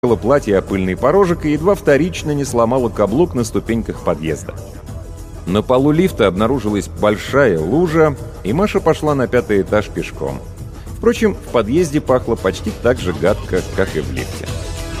платье о пыльный порожек и едва вторично не сломала каблук на ступеньках подъезда. На полу лифта обнаружилась большая лужа, и Маша пошла на 5-й этаж пешком. Впрочем, в подъезде пахло почти так же гадко, как и в лифте.